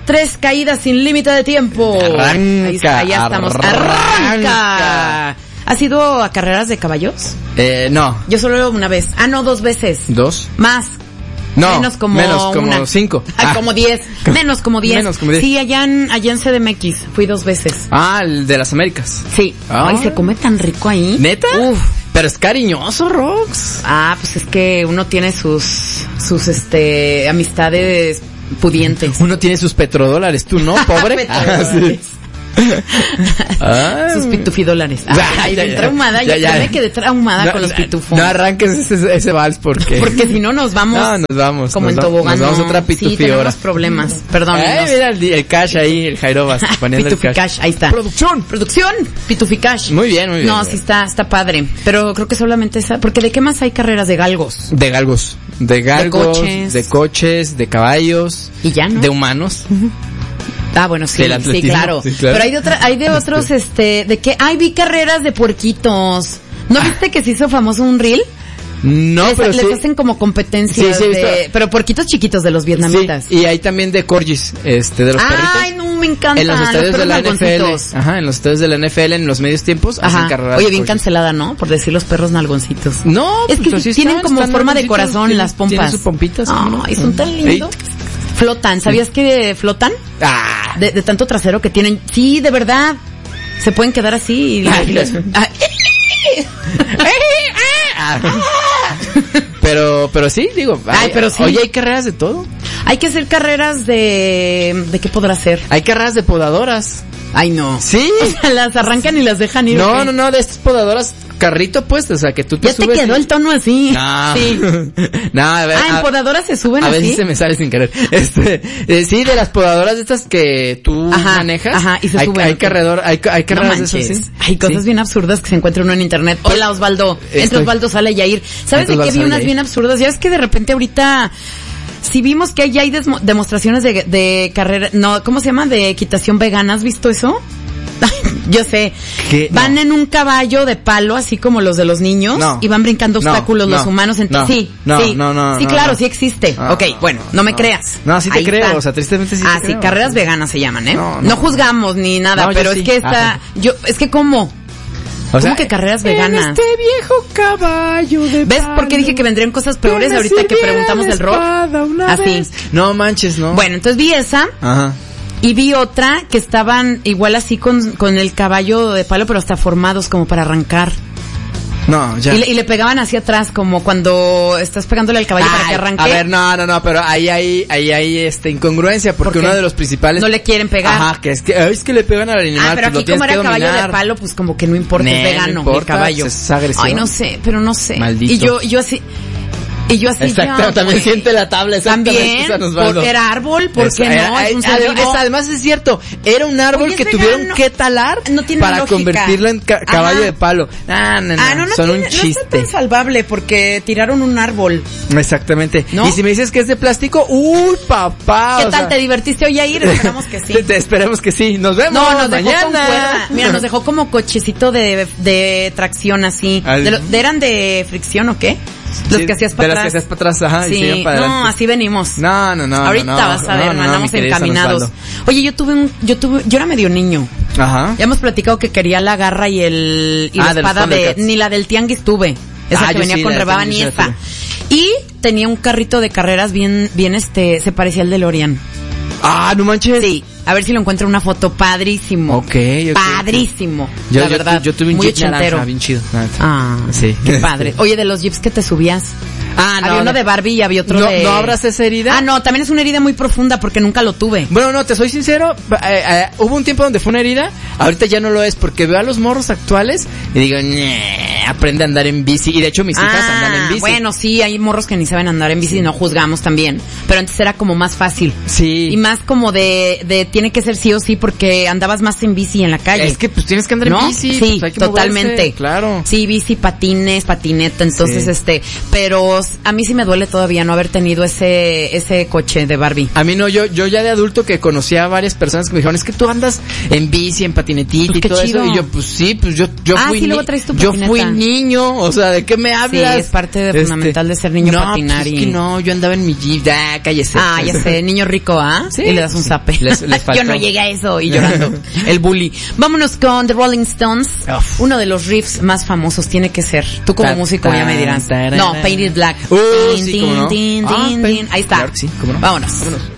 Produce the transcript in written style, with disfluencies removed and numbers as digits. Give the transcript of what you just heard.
3 caídas sin límite de tiempo. Arranca, ahí estamos. ¡Arranca! ¿Has ido a carreras de caballos? No. Yo solo una vez. Ah, no, 2 veces. ¿2? Más. No, menos como 5. Como 10. Menos como 10. Sí, allá en CDMX fui 2 veces. Ah, el de las Américas. Sí. Ay, se come tan rico ahí. ¿Neta? Uf. Pero es cariñoso, Rox. Ah, pues es que uno tiene sus amistades pudientes. Uno tiene sus petrodólares, tú no, pobre. Sí. Sus pitufidólares. Traumada, ya me quedé traumada con los pitufos. No arranques ese vals porque si no nos vamos. No, nos vamos. Como en tobogán. Nos vamos a otra pitufí. Sí, tenemos problemas. Perdón. Mira el cash ahí, el Jairobas poniendo el cash. Ahí está. Producción, Pituficash. Muy bien. No, sí está padre. Pero creo que solamente esa, porque ¿de qué más hay carreras? De galgos. De coches, de caballos. Y ya, ¿no? De humanos. Ah, bueno, sí, claro. Pero hay de otros, de que, vi carreras de puerquitos. ¿No viste que se hizo famoso un reel? No, pero les hacen como competencias pero puerquitos chiquitos de los vietnamitas. Sí, y hay también de corgis, de los perritos. Ay, no, me encanta. En los estadios de la NFL. Ajá, en los estadios de la NFL, en los medios tiempos, hacen carreras. Oye, bien cancelada, ¿no? Por decir los perros nalgoncitos. No, es que tienen como forma de corazón las pompas. Tienen sus pompitas. Ay, son tan lindos. Flotan, ¿sabías que flotan? De tanto trasero que tienen. Sí, de verdad. Se pueden quedar así Pero sí, digo. Pero sí. Oye, hay carreras de todo. Hay que hacer carreras ¿de qué podrá ser? Hay carreras de podadoras. Ay, no. Sí. O sea, las arrancan y las dejan ir. No, de estas podadoras carrito pues, o sea, que tú te subes. Ya te quedó el tono así. No. Sí. No, a ver. ¿en podadoras se suben así? A veces se me sale sin querer. Sí, de las podadoras estas que tú manejas. Ajá, y se suben. Hay carreras de esas, sí. Hay cosas bien absurdas que se encuentran uno en internet. Hola, Osvaldo. Entre Osvaldo sale Yair. ¿Sabes de qué vi unas bien absurdas? Ya ves que de repente ahorita si vimos que hay demostraciones de carrera, no, ¿cómo se llama? De equitación vegana, ¿has visto eso? Yo sé. Van en un caballo de palo, así como los de los niños, y van brincando obstáculos los humanos. Sí, claro, sí existe. Ok, bueno, no me creas. No, sí te creo, o sea, tristemente sí te creo. Sí, carreras veganas se llaman, ¿eh? No juzgamos ni nada, pero es que es que ¿cómo? ¿Cómo que carreras veganas? Este viejo caballo de ¿ves por qué dije que vendrían cosas peores ahorita que preguntamos del rock? Así. No manches, no. Bueno, entonces vi esa. Ajá. Y vi otra que estaban igual así con el caballo de palo, pero hasta formados como para arrancar. No, ya. Y le pegaban hacia atrás, como cuando estás pegándole al caballo para que arranque. A ver, no, pero ahí hay incongruencia, porque uno de los principales... No le quieren pegar. Ajá, que es que le pegan al animal, pero pues aquí como era caballo de palo, pues como que no importa, es vegano, no importa, el caballo. Pues es agresivo. Ay, no sé, pero no sé. Maldito. Y yo así... Exacto, también siente la tabla, también, porque era árbol, porque no, es un además es cierto, era un árbol que tuvieron que talar para convertirlo en caballo de palo. No, son un chiste. No está tan salvable porque tiraron un árbol. Exactamente. ¿No? Y si me dices que es de plástico, papá. ¿Qué tal? ¿Te divertiste hoy, Yair? Esperamos que sí. Esperemos que sí. Nos vemos mañana. Mira, nos dejó como cochecito de tracción así. ¿Eran de fricción o qué? Los que hacías para atrás. Los que hacías para atrás, ajá. Sí, y para no, así venimos. No. Ahorita vas a ver, andamos encaminados. Oye, yo era medio niño. Ajá. Ya hemos platicado que quería la garra y la espada ni la del tianguis tuve. Esa que venía con rebaba ni esa. Y tenía un carrito de carreras bien, se parecía al DeLorean. No manches. Sí. A ver si lo encuentro una foto padrísimo. Okay. Padrísimo. La verdad. Yo tuve un Jeep naranja, bien chido. Sí. Qué padre. Oye, de los Jeeps que te subías. Había uno de Barbie y había otro de... ¿No abras esa herida? No, también es una herida muy profunda porque nunca lo tuve. Bueno, no, te soy sincero, hubo un tiempo donde fue una herida, ahorita ya no lo es, porque veo a los morros actuales y digo, aprende a andar en bici, y de hecho mis hijas andan en bici. Bueno, sí, hay morros que ni saben andar en bici y no juzgamos también, pero antes era como más fácil. Sí. Y más como de tiene que ser sí o sí porque andabas más en bici en la calle. Es que pues tienes que andar en bici. Sí, pues hay que totalmente. Moverse, claro. Sí, bici, patines, patineta, entonces pero a mí sí me duele todavía no haber tenido ese coche de Barbie. A mí no, yo ya de adulto que conocía a varias personas que me dijeron, es que tú andas en bici, en patinetita y todo chido. Eso, y yo, pues sí, pues yo fui sí, luego traes tu patineta. Yo fui niño, o sea, ¿de qué me hablas? Sí, es parte fundamental de ser niño, patinar. Pues es que no, yo andaba en mi Jeep, cállese. Ya sé, niño rico, Sí. Y le das un zape. Les yo no llegué a eso, y llorando. El bully. Vámonos con The Rolling Stones. Uno de los riffs más famosos tiene que ser. Tú como músico ya me dirás. No, Painted Black. Sí, ¿cómo no? Ahí está. Claro que sí, ¿cómo no? Vámonos.